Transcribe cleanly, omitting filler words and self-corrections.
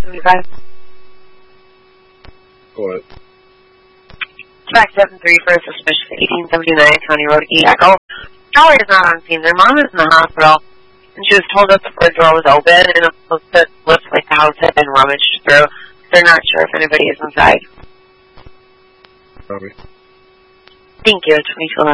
575. What? Track 73 for a suspicious 1879 County Road E Echo. Dolly is not on scene. Their mom is in the hospital, and she was told that the front door was open, and it looks like the house had been rummaged through. They're not sure if anybody is inside. Copy. Thank you, 2211.